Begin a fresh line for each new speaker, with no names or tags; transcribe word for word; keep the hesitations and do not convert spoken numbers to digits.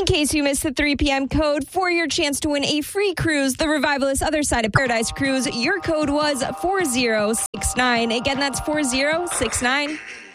case you missed the three p.m. code for your chance to win a free cruise, the Revivalist Other Side of Paradise cruise, your code was four zero six nine. Again, that's four zero six nine.